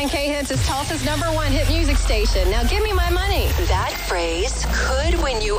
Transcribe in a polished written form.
99 K-Hits is Tulsa's #1 hit music station. Now give me my money. That phrase could win you